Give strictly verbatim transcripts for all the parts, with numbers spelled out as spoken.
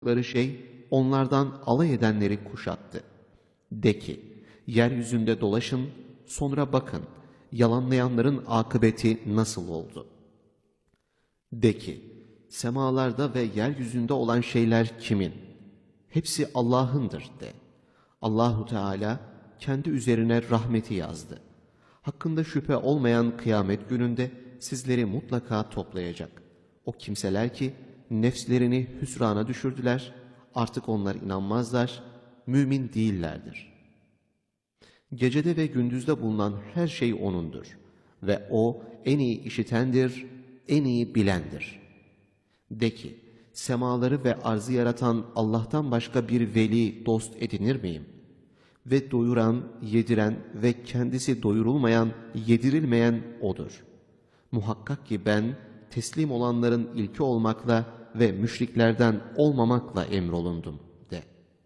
şey onlardan alay edenleri kuşattı. De ki, yeryüzünde dolaşın, sonra bakın, yalanlayanların akıbeti nasıl oldu? De ki, semalarda ve yeryüzünde olan şeyler kimin? Hepsi Allah'ındır de. Allahu Teala kendi üzerine rahmeti yazdı. Hakkında şüphe olmayan kıyamet gününde sizleri mutlaka toplayacak. O kimseler ki nefslerini hüsrana düşürdüler, artık onlar inanmazlar, mümin değillerdir. Gecede ve gündüzde bulunan her şey O'nundur ve O en iyi işitendir, en iyi bilendir. De ki, semaları ve arzı yaratan Allah'tan başka bir veli, dost edinir miyim? Ve doyuran, yediren ve kendisi doyurulmayan, yedirilmeyen O'dur. Muhakkak ki ben, teslim olanların ilki olmakla ve müşriklerden olmamakla emrolundum de.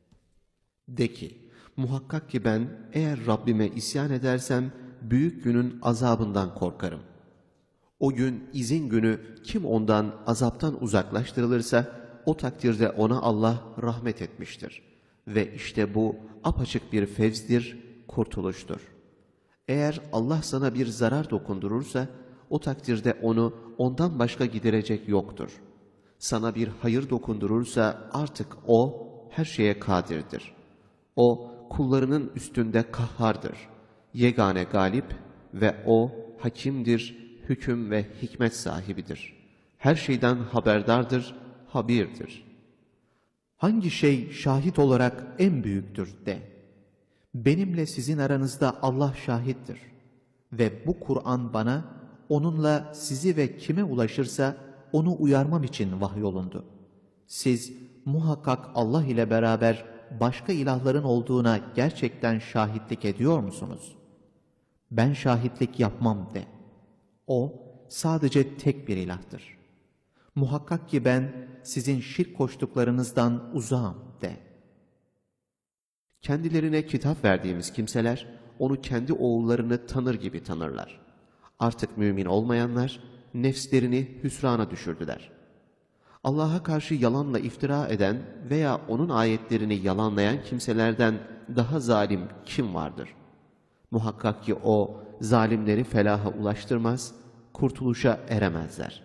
De ki, muhakkak ki ben eğer Rabbime isyan edersem büyük günün azabından korkarım. O gün izin günü kim ondan azaptan uzaklaştırılırsa o takdirde ona Allah rahmet etmiştir. Ve işte bu apaçık bir fevzdir, kurtuluştur. Eğer Allah sana bir zarar dokundurursa o takdirde onu ondan başka giderecek yoktur. Sana bir hayır dokundurursa artık O her şeye kadirdir. O kullarının üstünde kahhardır. Yegane galip ve O hakimdir, hüküm ve hikmet sahibidir. Her şeyden haberdardır, habirdir. Hangi şey şahit olarak en büyüktür de. Benimle sizin aranızda Allah şahittir. Ve bu Kur'an bana, onunla sizi ve kime ulaşırsa onu uyarmam için vahyolundu. Siz muhakkak Allah ile beraber başka ilahların olduğuna gerçekten şahitlik ediyor musunuz? Ben şahitlik yapmam de. O sadece tek bir ilahtır. Muhakkak ki ben sizin şirk koştuklarınızdan uzağım de. Kendilerine kitap verdiğimiz kimseler onu kendi oğullarını tanır gibi tanırlar. Artık mümin olmayanlar nefslerini hüsrana düşürdüler. Allah'a karşı yalanla iftira eden veya onun ayetlerini yalanlayan kimselerden daha zalim kim vardır? Muhakkak ki o zalimleri felaha ulaştırmaz, kurtuluşa eremezler.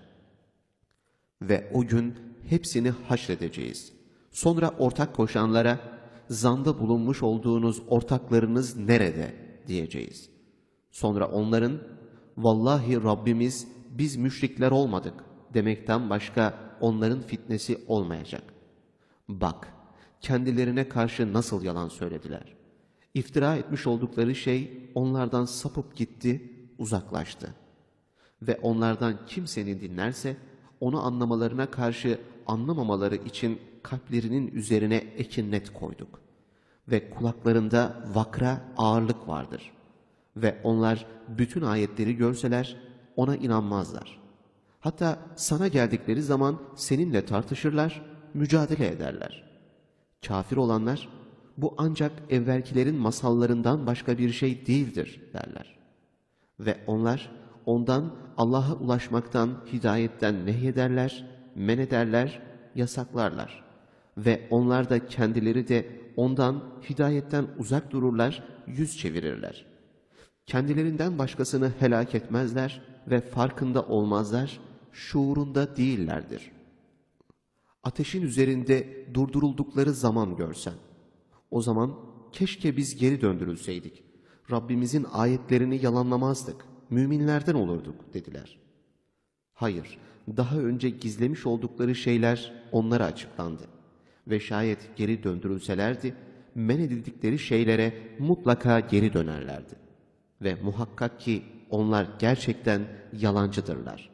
Ve o gün hepsini haşredeceğiz. Sonra ortak koşanlara, zanda bulunmuş olduğunuz ortaklarınız nerede diyeceğiz. Sonra onların, vallahi Rabbimiz biz müşrikler olmadık demekten başka onların fitnesi olmayacak. Bak, kendilerine karşı nasıl yalan söylediler. İftira etmiş oldukları şey onlardan sapıp gitti, uzaklaştı. Ve onlardan kim seni dinlerse, onu anlamalarına karşı anlamamaları için kalplerinin üzerine ekinnet koyduk. Ve kulaklarında vakra ağırlık vardır. Ve onlar bütün ayetleri görseler ona inanmazlar. Hatta sana geldikleri zaman seninle tartışırlar, mücadele ederler. Kafir olanlar, bu ancak evvelkilerin masallarından başka bir şey değildir derler. Ve onlar ondan Allah'a ulaşmaktan, hidayetten nehyederler, men ederler, yasaklarlar. Ve onlar da kendileri de ondan, hidayetten uzak dururlar, yüz çevirirler. Kendilerinden başkasını helak etmezler ve farkında olmazlar, şuurunda değillerdir. Ateşin üzerinde durduruldukları zaman görsen, o zaman keşke biz geri döndürülseydik, Rabbimizin ayetlerini yalanlamazdık, müminlerden olurduk dediler. Hayır, daha önce gizlemiş oldukları şeyler onlara açıklandı. Ve şayet geri döndürülselerdi, men edildikleri şeylere mutlaka geri dönerlerdi. Ve muhakkak ki onlar gerçekten yalancıdırlar.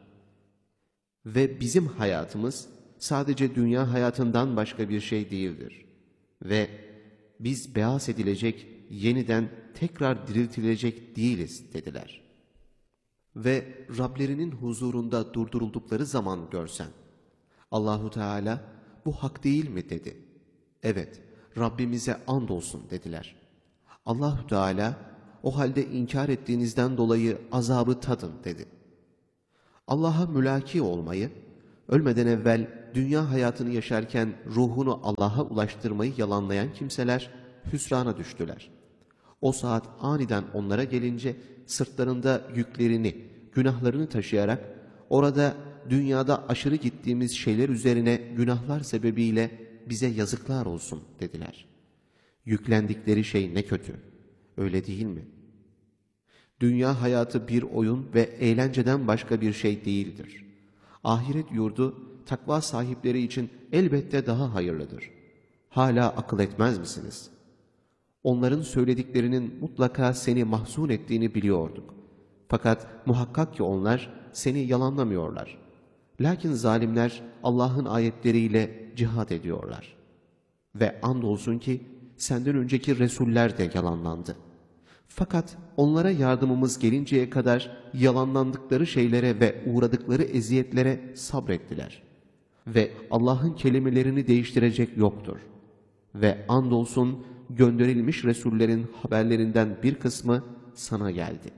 Ve bizim hayatımız sadece dünya hayatından başka bir şey değildir. Ve biz beas edilecek, yeniden tekrar diriltilecek değiliz dediler. Ve Rablerinin huzurunda durduruldukları zaman görsen, Allahu Teala bu hak değil mi dedi. Evet, Rabbimize andolsun dediler. Allahu Teala o halde inkar ettiğinizden dolayı azabı tadın dedi. Allah'a mülaki olmayı, ölmeden evvel dünya hayatını yaşarken ruhunu Allah'a ulaştırmayı yalanlayan kimseler hüsrana düştüler. O saat aniden onlara gelince sırtlarında yüklerini, günahlarını taşıyarak orada dünyada aşırı gittiğimiz şeyler üzerine günahlar sebebiyle bize yazıklar olsun dediler. Yüklendikleri şey ne kötü, öyle değil mi? Dünya hayatı bir oyun ve eğlenceden başka bir şey değildir. Ahiret yurdu takva sahipleri için elbette daha hayırlıdır. Hala akıl etmez misiniz? Onların söylediklerinin mutlaka seni mahzun ettiğini biliyorduk. Fakat muhakkak ki onlar seni yalanlamıyorlar. Lakin zalimler Allah'ın ayetleriyle cihad ediyorlar. Ve andolsun ki senden önceki Resuller de yalanlandı. Fakat onlara yardımımız gelinceye kadar yalanlandıkları şeylere ve uğradıkları eziyetlere sabrettiler. Ve Allah'ın kelimelerini değiştirecek yoktur. Ve andolsun gönderilmiş Resullerin haberlerinden bir kısmı sana geldi.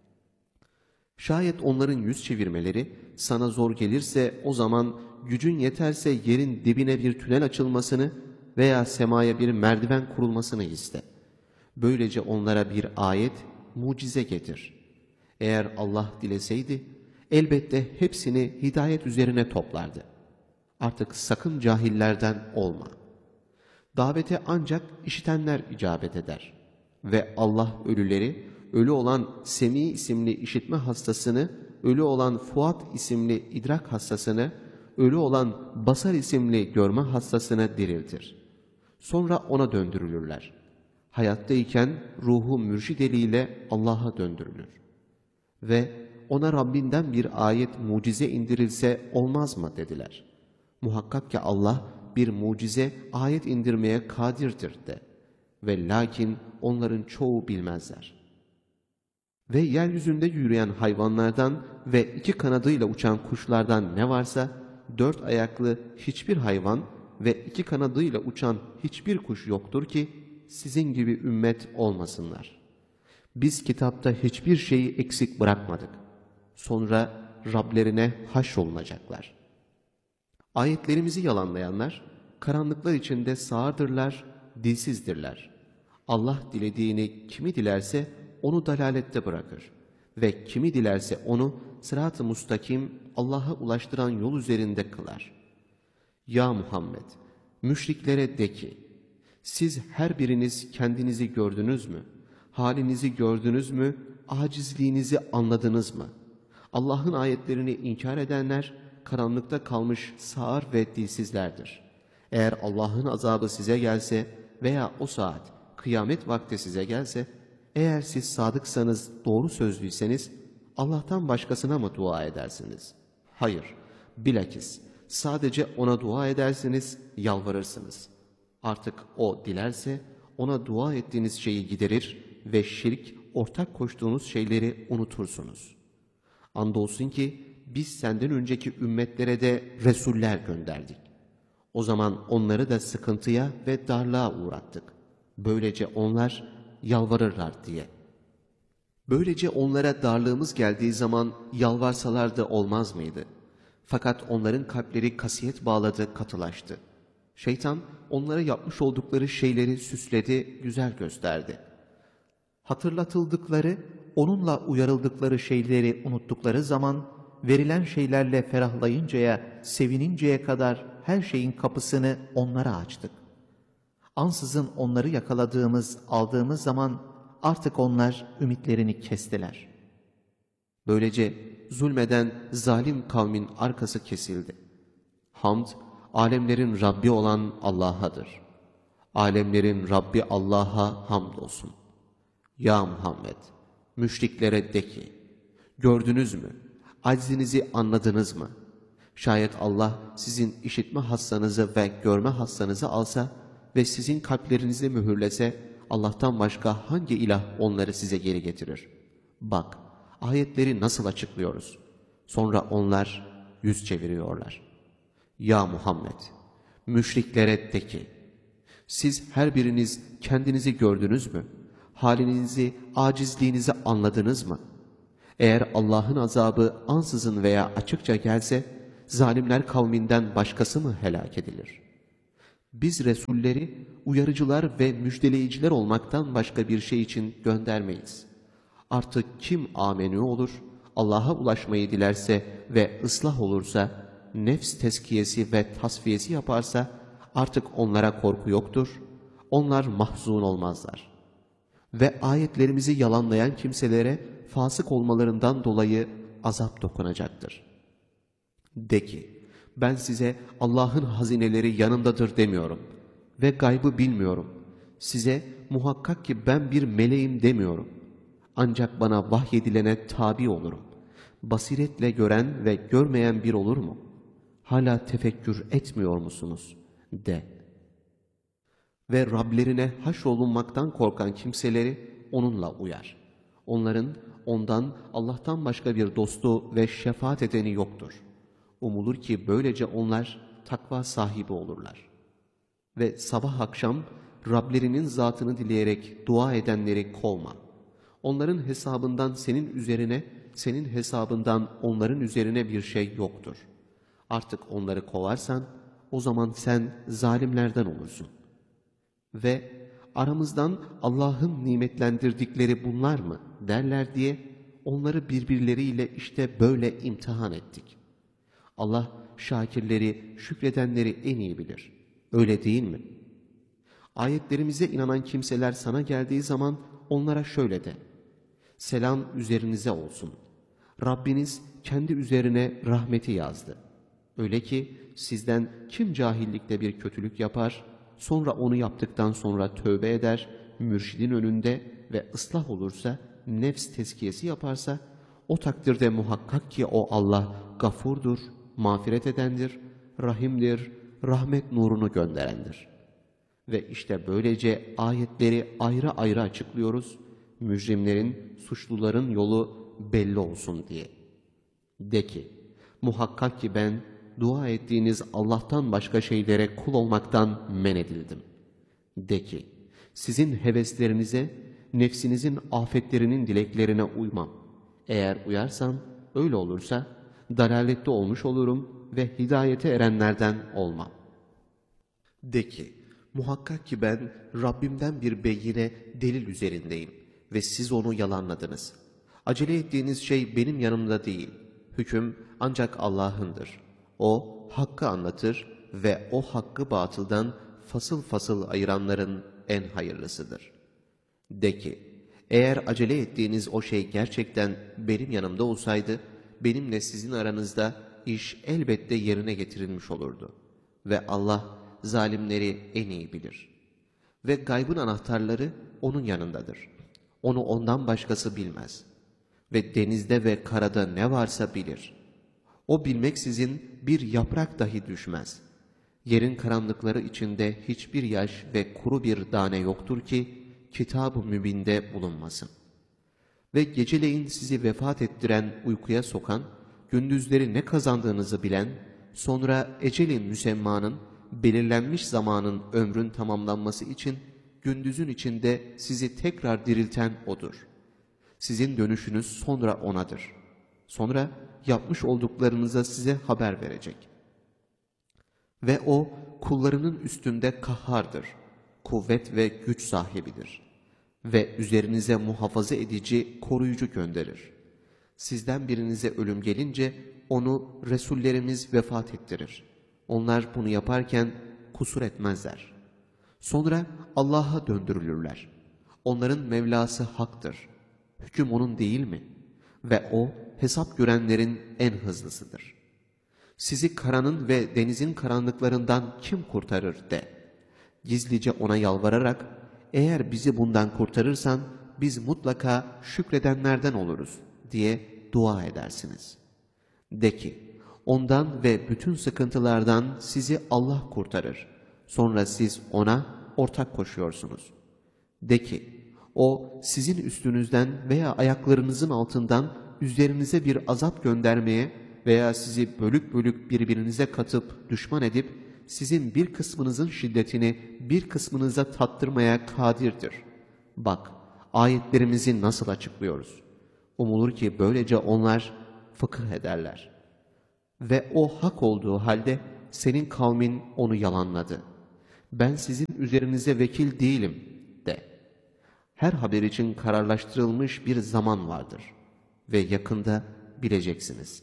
Şayet onların yüz çevirmeleri sana zor gelirse o zaman gücün yeterse yerin dibine bir tünel açılmasını veya semaya bir merdiven kurulmasını iste. Böylece onlara bir ayet, mucize getir. Eğer Allah dileseydi elbette hepsini hidayet üzerine toplardı. Artık sakın cahillerden olma. Davete ancak işitenler icabet eder. Ve Allah ölüleri, ölü olan Semi isimli işitme hastasını, ölü olan Fuat isimli idrak hastasını, ölü olan Basar isimli görme hastasını diriltir. Sonra ona döndürülürler. Hayattayken ruhu mürşid eliyle Allah'a döndürülür. Ve ona Rabbinden bir ayet, mucize indirilse olmaz mı dediler. Muhakkak ki Allah bir mucize, ayet indirmeye kadirdir de. Ve lakin onların çoğu bilmezler. Ve yeryüzünde yürüyen hayvanlardan ve iki kanadıyla uçan kuşlardan ne varsa, dört ayaklı hiçbir hayvan ve iki kanadıyla uçan hiçbir kuş yoktur ki, sizin gibi ümmet olmasınlar. Biz kitapta hiçbir şeyi eksik bırakmadık. Sonra Rablerine haşrolunacaklar. Ayetlerimizi yalanlayanlar, karanlıklar içinde sağırdırlar, dilsizdirler. Allah dilediğini kimi dilerse onu dalalette bırakır ve kimi dilerse onu sırat-ı mustakim, Allah'a ulaştıran yol üzerinde kılar. Ya Muhammed, müşriklere de ki, siz her biriniz kendinizi gördünüz mü? Halinizi gördünüz mü? Acizliğinizi anladınız mı? Allah'ın ayetlerini inkar edenler, karanlıkta kalmış sağır ve dilsizlerdir. Eğer Allah'ın azabı size gelse veya o saat, kıyamet vakti size gelse, eğer siz sadıksanız, doğru sözlüyseniz, Allah'tan başkasına mı dua edersiniz? Hayır, bilakis sadece ona dua edersiniz, yalvarırsınız. Artık o dilerse, ona dua ettiğiniz şeyi giderir ve şirk, ortak koştuğunuz şeyleri unutursunuz. Andolsun ki, biz senden önceki ümmetlere de Resuller gönderdik. O zaman onları da sıkıntıya ve darlığa uğrattık. Böylece onlar yalvarırlar diye. Böylece onlara darlığımız geldiği zaman yalvarsalar da olmaz mıydı? Fakat onların kalpleri kasiyet bağladı, katılaştı. Şeytan onlara yapmış oldukları şeyleri süsledi, güzel gösterdi. Hatırlatıldıkları, onunla uyarıldıkları şeyleri unuttukları zaman, verilen şeylerle ferahlayıncaya, sevininceye kadar her şeyin kapısını onlara açtık. Ansızın onları yakaladığımız, aldığımız zaman artık onlar ümitlerini kestiler. Böylece zulmeden zalim kavmin arkası kesildi. Hamd, alemlerin Rabbi olan Allah'adır. Alemlerin Rabbi Allah'a hamdolsun. Ya Muhammed, müşriklere de ki, gördünüz mü, aczinizi anladınız mı? Şayet Allah sizin işitme hassanızı ve görme hassanızı alsa ve sizin kalplerinizi mühürlese, Allah'tan başka hangi ilah onları size geri getirir? Bak, ayetleri nasıl açıklıyoruz? Sonra onlar yüz çeviriyorlar. Ya Muhammed, müşriklere de ki, siz her biriniz kendinizi gördünüz mü? Halinizi, acizliğinizi anladınız mı? Eğer Allah'ın azabı ansızın veya açıkça gelse, zalimler kavminden başkası mı helak edilir? Biz Resulleri uyarıcılar ve müjdeleyiciler olmaktan başka bir şey için göndermeyiz. Artık kim amenü olur, Allah'a ulaşmayı dilerse ve ıslah olursa, nefs tezkiyesi ve tasfiyesi yaparsa artık onlara korku yoktur, onlar mahzun olmazlar. Ve ayetlerimizi yalanlayan kimselere fasık olmalarından dolayı azap dokunacaktır. De ki, ben size Allah'ın hazineleri yanındadır demiyorum ve gaybı bilmiyorum. Size muhakkak ki ben bir meleğim demiyorum. Ancak bana vahyedilene tabi olurum. Basiretle gören ve görmeyen bir olur mu? Hala tefekkür etmiyor musunuz? De. Ve Rablerine haşrolunmaktan korkan kimseleri onunla uyar. Onların ondan Allah'tan başka bir dostu ve şefaat edeni yoktur. Umulur ki böylece onlar takva sahibi olurlar. Ve sabah akşam Rablerinin zatını dileyerek dua edenleri kovma. Onların hesabından senin üzerine, senin hesabından onların üzerine bir şey yoktur. Artık onları kovarsan o zaman sen zalimlerden olursun. Ve aramızdan Allah'ın nimetlendirdikleri bunlar mı derler diye onları birbirleriyle işte böyle imtihan ettik. Allah şakirleri, şükredenleri en iyi bilir. Öyle değil mi? Ayetlerimize inanan kimseler sana geldiği zaman onlara şöyle de: selam üzerinize olsun. Rabbiniz kendi üzerine rahmeti yazdı. Öyle ki sizden kim cahillikle bir kötülük yapar, sonra onu yaptıktan sonra tövbe eder, mürşidin önünde ve ıslah olursa, nefs tezkiyesi yaparsa, o takdirde muhakkak ki o Allah gafurdur, mağfiret edendir, rahimdir, rahmet nurunu gönderendir. Ve işte böylece ayetleri ayrı ayrı açıklıyoruz, mücrimlerin, suçluların yolu belli olsun diye. De ki, muhakkak ki ben dua ettiğiniz Allah'tan başka şeylere kul olmaktan men edildim. De ki, sizin heveslerinize, nefsinizin afetlerinin dileklerine uymam. Eğer uyarsam, öyle olursa, dalalette olmuş olurum ve hidayete erenlerden olmam. De ki, muhakkak ki ben Rabbimden bir beyine delil üzerindeyim ve siz onu yalanladınız. Acele ettiğiniz şey benim yanımda değil. Hüküm ancak Allah'ındır. O hakkı anlatır ve o hakkı batıldan fasıl fasıl ayıranların en hayırlısıdır. De ki, eğer acele ettiğiniz o şey gerçekten benim yanımda olsaydı, benimle sizin aranızda iş elbette yerine getirilmiş olurdu. Ve Allah zalimleri en iyi bilir. Ve gaybın anahtarları onun yanındadır. Onu ondan başkası bilmez. Ve denizde ve karada ne varsa bilir. O bilmeksizin bir yaprak dahi düşmez. Yerin karanlıkları içinde hiçbir yaş ve kuru bir tane yoktur ki Kitab-ı Mübin'de bulunmasın. Ve geceleyin sizi vefat ettiren, uykuya sokan, gündüzleri ne kazandığınızı bilen, sonra ecelin müsemmanın, belirlenmiş zamanın ömrün tamamlanması için gündüzün içinde sizi tekrar dirilten O'dur. Sizin dönüşünüz sonra O'nadır. Sonra yapmış olduklarınıza size haber verecek. Ve O kullarının üstünde kahhardır, kuvvet ve güç sahibidir. Ve üzerinize muhafaza edici, koruyucu gönderir. Sizden birinize ölüm gelince onu Resullerimiz vefat ettirir. Onlar bunu yaparken kusur etmezler. Sonra Allah'a döndürülürler. Onların Mevlası haktır. Hüküm O'nun değil mi? Ve O hesap görenlerin en hızlısıdır. Sizi karanın ve denizin karanlıklarından kim kurtarır de. Gizlice O'na yalvararak, eğer bizi bundan kurtarırsan biz mutlaka şükredenlerden oluruz diye dua edersiniz. De ki, ondan ve bütün sıkıntılardan sizi Allah kurtarır. Sonra siz O'na ortak koşuyorsunuz. De ki, O sizin üstünüzden veya ayaklarınızın altından üzerinize bir azap göndermeye veya sizi bölük bölük birbirinize katıp düşman edip sizin bir kısmınızın şiddetini bir kısmınıza tattırmaya kadirdir. Bak, ayetlerimizi nasıl açıklıyoruz. Umulur ki böylece onlar fıkıh ederler. Ve o hak olduğu halde senin kavmin onu yalanladı. Ben sizin üzerinize vekil değilim de. Her haber için kararlaştırılmış bir zaman vardır ve yakında bileceksiniz.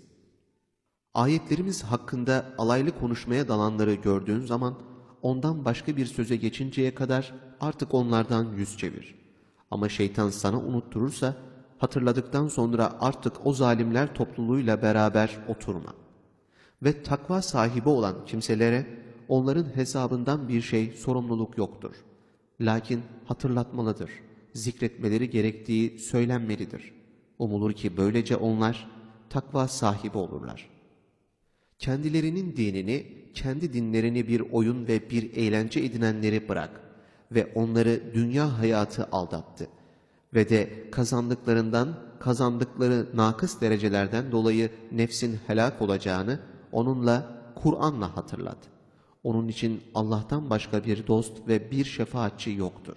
Ayetlerimiz hakkında alaylı konuşmaya dalanları gördüğün zaman ondan başka bir söze geçinceye kadar artık onlardan yüz çevir. Ama şeytan sana unutturursa hatırladıktan sonra artık o zalimler topluluğuyla beraber oturma. Ve takva sahibi olan kimselere onların hesabından bir şey sorumluluk yoktur. Lakin hatırlatmalıdır. Zikretmeleri gerektiği söylenmelidir. Umulur ki böylece onlar takva sahibi olurlar. Kendilerinin dinini, kendi dinlerini bir oyun ve bir eğlence edinenleri bırak ve onları dünya hayatı aldattı. Ve de kazandıklarından, kazandıkları nakıs derecelerden dolayı nefsin helak olacağını onunla, Kur'an'la hatırlat. Onun için Allah'tan başka bir dost ve bir şefaatçi yoktur.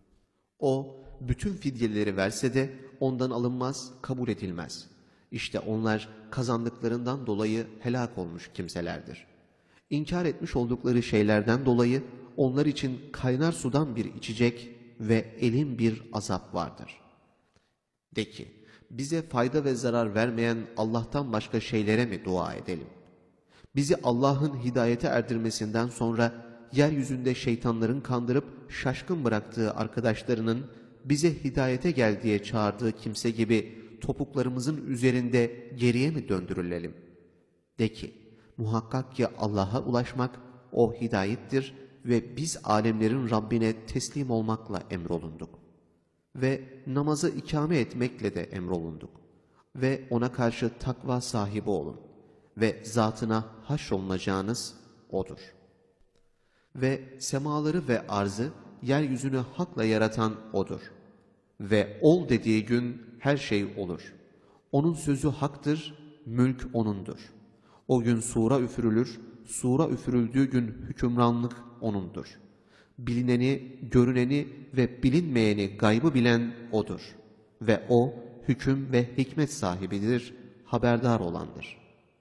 O, bütün fidyeleri verse de ondan alınmaz, kabul edilmez. İşte onlar kazandıklarından dolayı helak olmuş kimselerdir. İnkar etmiş oldukları şeylerden dolayı onlar için kaynar sudan bir içecek ve elin bir azap vardır. De ki, bize fayda ve zarar vermeyen Allah'tan başka şeylere mi dua edelim? Bizi Allah'ın hidayete erdirmesinden sonra yeryüzünde şeytanların kandırıp şaşkın bıraktığı arkadaşlarının bize hidayete gel diye çağırdığı kimse gibi topuklarımızın üzerinde geriye mi döndürülelim? De ki, muhakkak ki Allah'a ulaşmak o hidayettir ve biz alemlerin Rabbine teslim olmakla emrolunduk. Ve namazı ikame etmekle de emrolunduk. Ve ona karşı takva sahibi olun. Ve zatına haşrolunacağınız O'dur. Ve semaları ve arzı, yeryüzünü hakla yaratan O'dur. Ve ol dediği gün her şey olur. Onun sözü haktır, mülk O'nundur. O gün sura üfürülür, sura üfürüldüğü gün hükümranlık O'nundur. Bilineni, görüneni ve bilinmeyeni gaybı bilen O'dur. Ve O, hüküm ve hikmet sahibidir, haberdar olandır.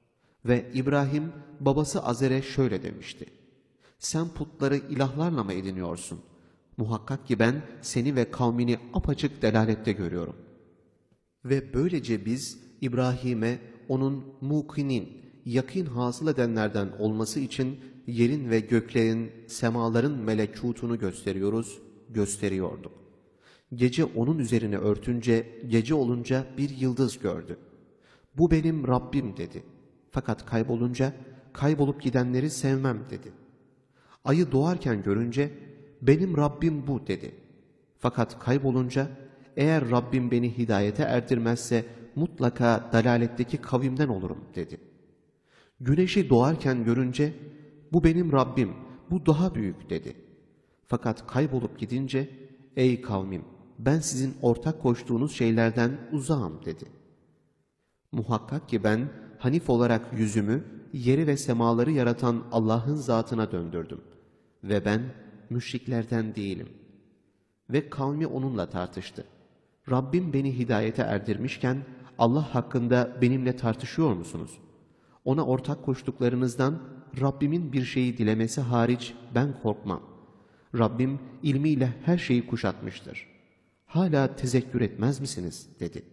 Ve İbrahim, babası Azer'e şöyle demişti: sen putları ilahlarla mı ediniyorsun? Muhakkak ki ben seni ve kavmini apaçık delalette görüyorum. Ve böylece biz İbrahim'e onun mukinin, yakîn hasıl edenlerden olması için yerin ve göklerin, semaların melekûtunu gösteriyoruz, gösteriyorduk. Gece onun üzerine örtünce, gece olunca bir yıldız gördü. Bu benim Rabbim dedi. Fakat kaybolunca, kaybolup gidenleri sevmem dedi. Ayı doğarken görünce, benim Rabbim bu dedi. Fakat kaybolunca, eğer Rabbim beni hidayete erdirmezse mutlaka dalaletteki kavimden olurum dedi. Güneşi doğarken görünce, bu benim Rabbim, bu daha büyük dedi. Fakat kaybolup gidince, ey kavmim, ben sizin ortak koştuğunuz şeylerden uzağım dedi. Muhakkak ki ben Hanif olarak yüzümü, yeri ve semaları yaratan Allah'ın zatına döndürdüm. Ve ben müşriklerden değilim. Ve kavmi onunla tartıştı. Rabbim beni hidayete erdirmişken Allah hakkında benimle tartışıyor musunuz? Ona ortak koştuklarınızdan Rabbimin bir şeyi dilemesi hariç ben korkmam. Rabbim ilmiyle her şeyi kuşatmıştır. Hala tezekkür etmez misiniz? dedi.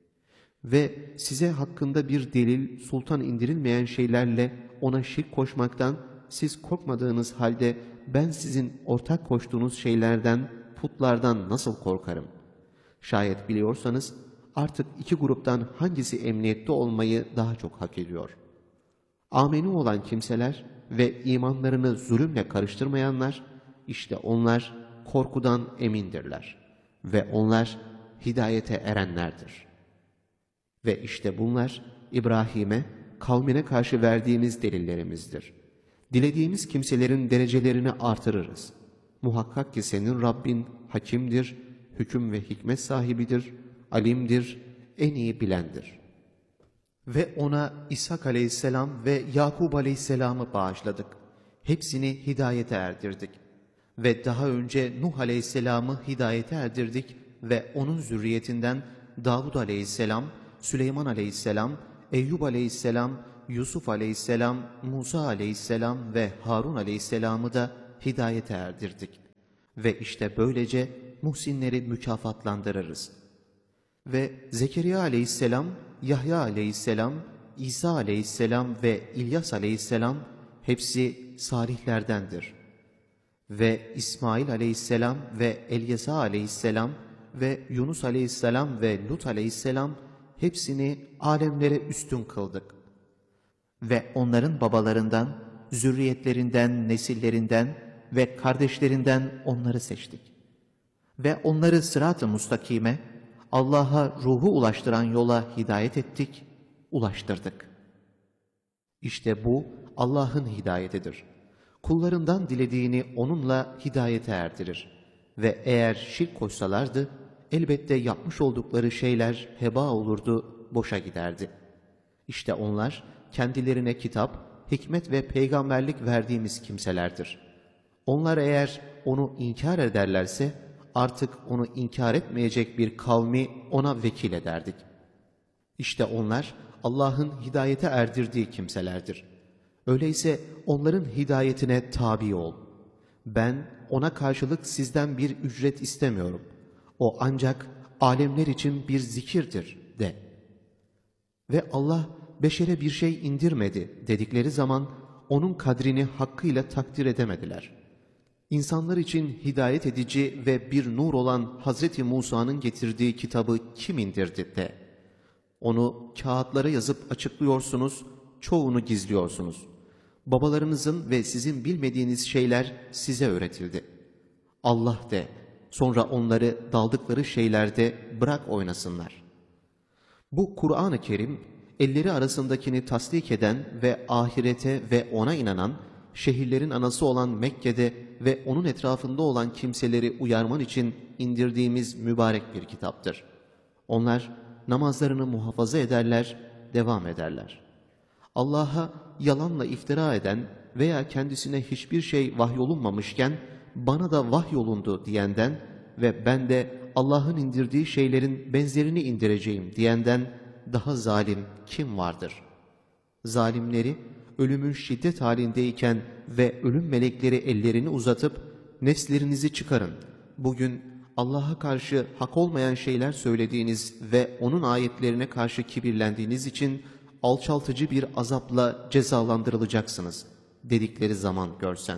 Ve size hakkında bir delil, sultan indirilmeyen şeylerle ona şirk koşmaktan siz korkmadığınız halde ben sizin ortak koştuğunuz şeylerden, putlardan nasıl korkarım? Şayet biliyorsanız artık iki gruptan hangisi emniyette olmayı daha çok hak ediyor? Amenu olan kimseler ve imanlarını zulümle karıştırmayanlar, işte onlar korkudan emindirler ve onlar hidayete erenlerdir. Ve işte bunlar İbrahim'e, kavmine karşı verdiğimiz delillerimizdir. Dilediğimiz kimselerin derecelerini artırırız. Muhakkak ki senin Rabbin hakimdir, hüküm ve hikmet sahibidir, alimdir, en iyi bilendir. Ve ona İshak aleyhisselam ve Yakub aleyhisselamı bağışladık. Hepsini hidayete erdirdik. Ve daha önce Nuh aleyhisselamı hidayete erdirdik ve onun zürriyetinden Davud aleyhisselam, Süleyman aleyhisselam, Eyyub aleyhisselam, Yusuf aleyhisselam, Musa aleyhisselam ve Harun aleyhisselamı da hidayete erdirdik. Ve işte böylece muhsinleri mükafatlandırırız. Ve Zekeriya aleyhisselam, Yahya aleyhisselam, İsa aleyhisselam ve İlyas aleyhisselam hepsi salihlerdendir. Ve İsmail aleyhisselam ve Elyesa aleyhisselam ve Yunus aleyhisselam ve Lut aleyhisselam hepsini alemlere üstün kıldık. Ve onların babalarından, zürriyetlerinden, nesillerinden ve kardeşlerinden onları seçtik. Ve onları sırat-ı mustakime, Allah'a ruhu ulaştıran yola hidayet ettik, ulaştırdık. İşte bu Allah'ın hidayetidir. Kullarından dilediğini onunla hidayete erdirir. Ve eğer şirk koşsalardı, elbette yapmış oldukları şeyler heba olurdu, boşa giderdi. İşte onlar kendilerine kitap, hikmet ve peygamberlik verdiğimiz kimselerdir. Onlar eğer onu inkar ederlerse, artık onu inkar etmeyecek bir kavmi ona vekil ederdik. İşte onlar Allah'ın hidayete erdirdiği kimselerdir. Öyleyse onların hidayetine tabi ol. Ben ona karşılık sizden bir ücret istemiyorum. O ancak alemler için bir zikirdir de. Ve Allah beşere bir şey indirmedi dedikleri zaman onun kadrini hakkıyla takdir edemediler. İnsanlar için hidayet edici ve bir nur olan Hazreti Musa'nın getirdiği kitabı kim indirdi de. Onu kağıtlara yazıp açıklıyorsunuz, çoğunu gizliyorsunuz. Babalarınızın ve sizin bilmediğiniz şeyler size öğretildi. Allah de, sonra onları daldıkları şeylerde bırak oynasınlar. Bu Kur'an-ı Kerim, elleri arasındakini tasdik eden ve ahirete ve ona inanan, şehirlerin anası olan Mekke'de ve onun etrafında olan kimseleri uyarman için indirdiğimiz mübarek bir kitaptır. Onlar namazlarını muhafaza ederler, devam ederler. Allah'a yalanla iftira eden veya kendisine hiçbir şey vahyolunmamışken bana da vahyolundu diyenden ve ben de Allah'ın indirdiği şeylerin benzerini indireceğim diyenden daha zalim kim vardır? Zalimleri ölümün şiddet halindeyken ve ölüm melekleri ellerini uzatıp nefslerinizi çıkarın. Bugün Allah'a karşı hak olmayan şeyler söylediğiniz ve onun ayetlerine karşı kibirlendiğiniz için alçaltıcı bir azapla cezalandırılacaksınız dedikleri zaman görsen.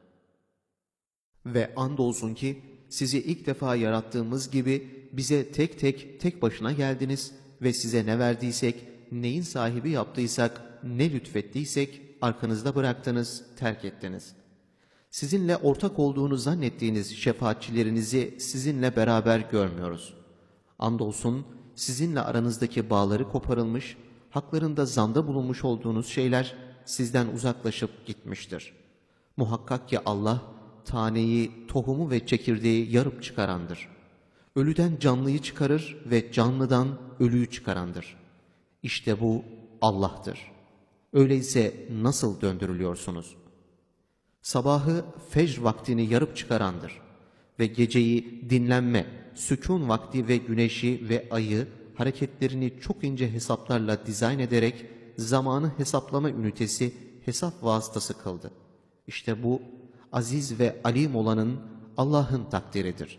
Ve andolsun ki sizi ilk defa yarattığımız gibi bize tek tek tek başına geldiniz ve size ne verdiysek, neyin sahibi yaptıysak, ne lütfettiysek arkanızda bıraktınız, terk ettiniz. Sizinle ortak olduğunu zannettiğiniz şefaatçilerinizi sizinle beraber görmüyoruz. Andolsun sizinle aranızdaki bağları koparılmış, haklarında zanda bulunmuş olduğunuz şeyler sizden uzaklaşıp gitmiştir. Muhakkak ki Allah, taneyi, tohumu ve çekirdeği yarıp çıkarandır. Ölüden canlıyı çıkarır ve canlıdan ölüyü çıkarandır. İşte bu Allah'tır. Öyleyse nasıl döndürülüyorsunuz? Sabahı fecr vaktini yarıp çıkarandır ve geceyi dinlenme, sükun vakti ve güneşi ve ayı hareketlerini çok ince hesaplarla dizayn ederek zamanı hesaplama ünitesi hesap vasıtası kıldı. İşte bu aziz ve alim olanın Allah'ın takdiridir.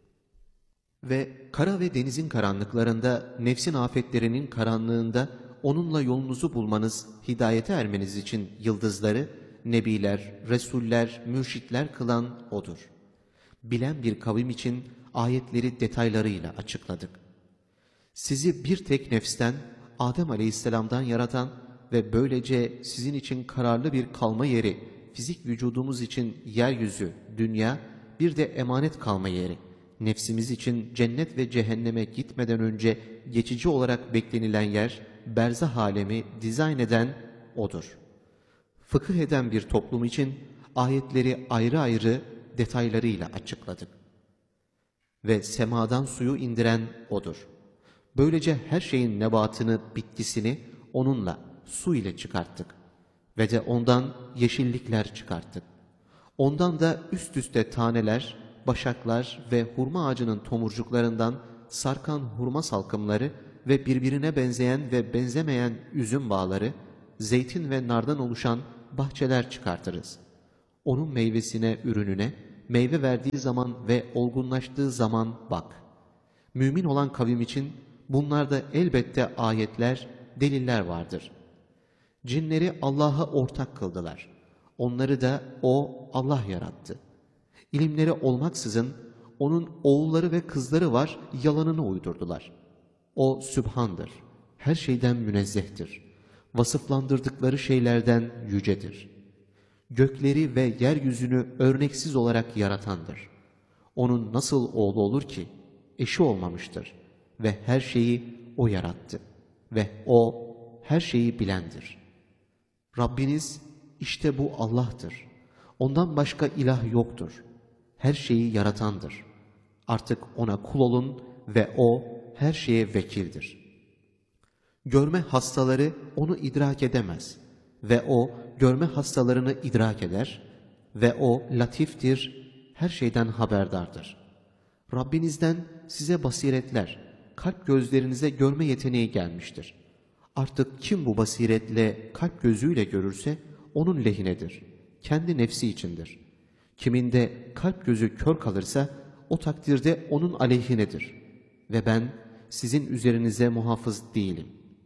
Ve kara ve denizin karanlıklarında, nefsin afetlerinin karanlığında onunla yolunuzu bulmanız, hidayete ermeniz için yıldızları, nebiler, resuller, mürşitler kılan O'dur. Bilen bir kavim için ayetleri detaylarıyla açıkladık. Sizi bir tek nefsten, Adem Aleyhisselam'dan yaratan ve böylece sizin için kararlı bir kalma yeri, fizik vücudumuz için yeryüzü, dünya, bir de emanet kalma yeri, nefsimiz için cennet ve cehenneme gitmeden önce geçici olarak beklenilen yer, berzah alemi dizayn eden O'dur. Fıkıh eden bir toplum için ayetleri ayrı ayrı detaylarıyla açıkladık. Ve semadan suyu indiren O'dur. Böylece her şeyin nebatını, bitkisini onunla, su ile çıkarttık. Ve de ondan yeşillikler çıkarttık. Ondan da üst üste taneler, başaklar ve hurma ağacının tomurcuklarından sarkan hurma salkımları ve birbirine benzeyen ve benzemeyen üzüm bağları, zeytin ve nardan oluşan bahçeler çıkartırız. Onun meyvesine, ürününe, meyve verdiği zaman ve olgunlaştığı zaman bak. Mümin olan kavim için bunlarda elbette ayetler, deliller vardır. Cinleri Allah'a ortak kıldılar. Onları da O, Allah yarattı. İlimleri olmaksızın onun oğulları ve kızları var, yalanını uydurdular. O Sübhan'dır, her şeyden münezzehtir. Vasıflandırdıkları şeylerden yücedir. Gökleri ve yeryüzünü örneksiz olarak yaratandır. Onun nasıl oğlu olur ki? Eşi olmamıştır. Ve her şeyi O yarattı. Ve O her şeyi bilendir. Rabbiniz işte bu Allah'tır. Ondan başka ilah yoktur. Her şeyi yaratandır. Artık O'na kul olun ve O her şeye vekildir. Görme hastaları O'nu idrak edemez ve O görme hastalarını idrak eder ve O latiftir, her şeyden haberdardır. Rabbinizden size basiretler, kalp gözlerinize görme yeteneği gelmiştir. Artık kim bu basiretle, kalp gözüyle görürse onun lehinedir. Kendi nefsi içindir. Kiminde kalp gözü kör kalırsa o takdirde onun aleyhinedir. Ve ben sizin üzerinize muhafız değilim.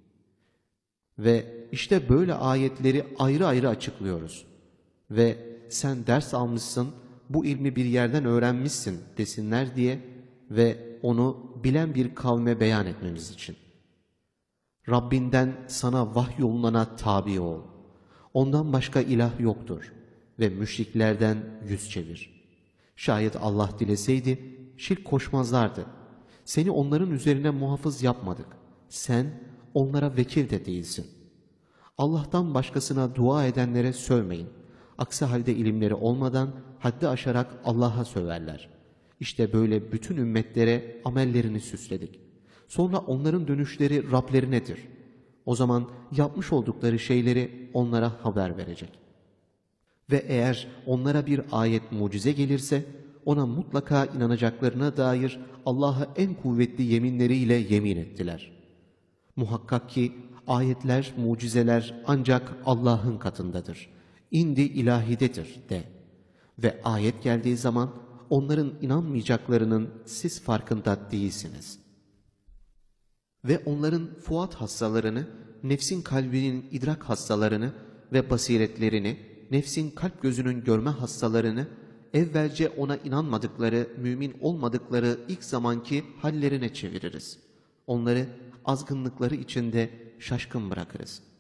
Ve işte böyle ayetleri ayrı ayrı açıklıyoruz. Ve sen ders almışsın, bu ilmi bir yerden öğrenmişsin desinler diye ve onu bilen bir kavme beyan etmemiz için. Rabbinden sana vahyolunana tabi ol. Ondan başka ilah yoktur ve müşriklerden yüz çevir. Şayet Allah dileseydi şirk koşmazlardı. Seni onların üzerine muhafız yapmadık. Sen onlara vekil de değilsin. Allah'tan başkasına dua edenlere sövmeyin. Aksi halde ilimleri olmadan haddi aşarak Allah'a söverler. İşte böyle bütün ümmetlere amellerini süsledik. Sonra onların dönüşleri Rablerinedir. O zaman yapmış oldukları şeyleri onlara haber verecek. Ve eğer onlara bir ayet mucize gelirse ona mutlaka inanacaklarına dair Allah'a en kuvvetli yeminleriyle yemin ettiler. Muhakkak ki ayetler, mucizeler ancak Allah'ın katındadır. İndi ilahidedir de. Ve ayet geldiği zaman onların inanmayacaklarının siz farkında değilsiniz. Ve onların fuat hastalarını, nefsin kalbinin idrak hastalarını ve basiretlerini, nefsin kalp gözünün görme hastalarını, evvelce ona inanmadıkları, mümin olmadıkları ilk zamanki hallerine çeviririz. Onları azgınlıkları içinde şaşkın bırakırız.